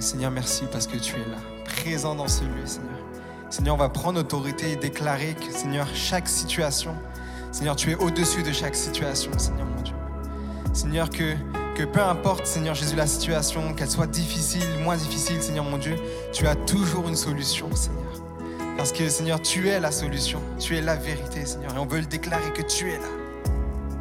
Seigneur, merci parce que tu es là, présent dans ce lieu, Seigneur. Seigneur, on va prendre autorité et déclarer que, Seigneur, chaque situation, Seigneur, tu es au-dessus de chaque situation, Seigneur mon Dieu. Seigneur, que peu importe, Seigneur Jésus, la situation, qu'elle soit difficile, moins difficile, Seigneur mon Dieu, tu as toujours une solution, Seigneur. Parce que, Seigneur, tu es la solution, tu es la vérité, Seigneur. Et on veut le déclarer que tu es là.